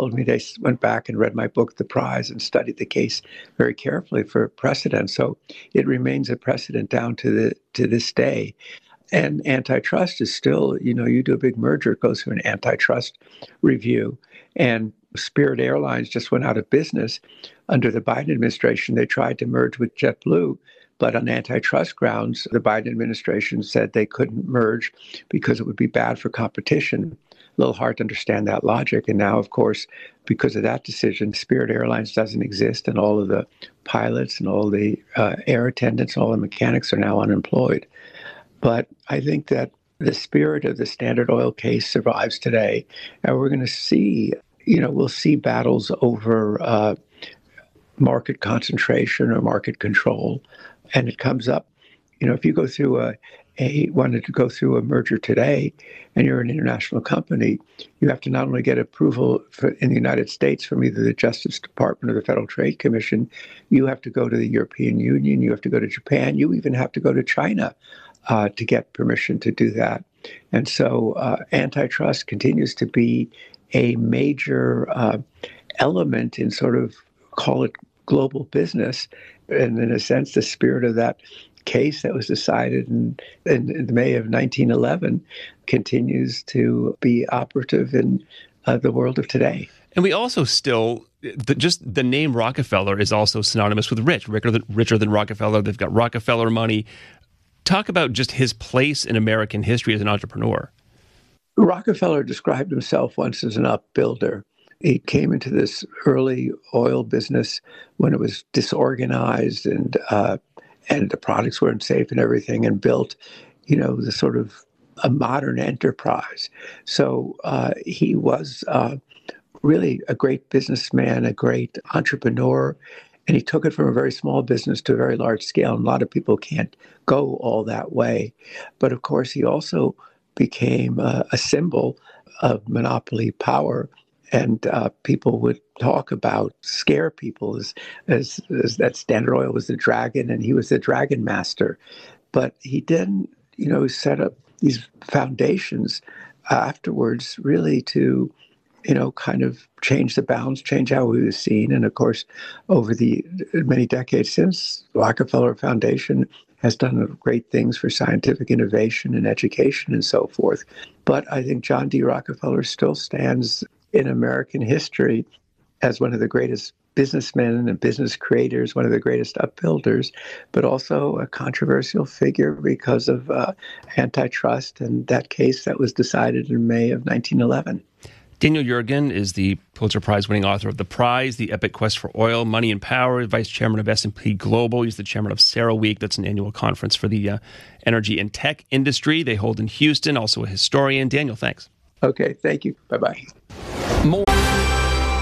told me they went back and read my book, The Prize, and studied the case very carefully for precedent. So it remains a precedent down to this day. And antitrust is still, you do a big merger, it goes through an antitrust review. And Spirit Airlines just went out of business under the Biden administration. They tried to merge with JetBlue, but on antitrust grounds, the Biden administration said they couldn't merge because it would be bad for competition. A little hard to understand that logic. And now, of course, because of that decision, Spirit Airlines doesn't exist, and all of the pilots and all the air attendants, all the mechanics are now unemployed. But I think that the spirit of the Standard Oil case survives today, and we're going to see, we'll see battles over market concentration or market control. And it comes up, if you go through wanted to go through a merger today and you're an international company, you have to not only get approval in the United States from either the Justice Department or the Federal Trade Commission, you have to go to the European Union, you have to go to Japan, you even have to go to China to get permission to do that. And so antitrust continues to be a major element in sort of, call it global business. And in a sense, the spirit of that case that was decided in May of 1911 continues to be operative in the world of today. And we also still, just the name Rockefeller is also synonymous with rich, richer than Rockefeller. They've got Rockefeller money. Talk about just his place in American history as an entrepreneur. Rockefeller described himself once as an upbuilder. He came into this early oil business when it was disorganized and the products weren't safe and everything, and built, the sort of a modern enterprise. So he was really a great businessman, a great entrepreneur, and he took it from a very small business to a very large scale. And a lot of people can't go all that way. But of course, he also became a symbol of monopoly power. And people would talk about, scare people as that Standard Oil was the dragon and he was the dragon master. But he didn't, set up these foundations afterwards really to, kind of change the balance, change how he was seen. And of course, over the many decades since, the Rockefeller Foundation has done great things for scientific innovation and education and so forth. But I think John D. Rockefeller still stands in American history as one of the greatest businessmen and business creators, one of the greatest upbuilders, but also a controversial figure because of antitrust and that case that was decided in May of 1911. Daniel Yergin is the Pulitzer Prize-winning author of The Prize, The Epic Quest for Oil, Money and Power, vice chairman of S&P Global. He's the chairman of CERAWeek. That's an annual conference for the energy and tech industry. They hold in Houston, also a historian. Daniel, thanks. Okay, thank you. Bye-bye. More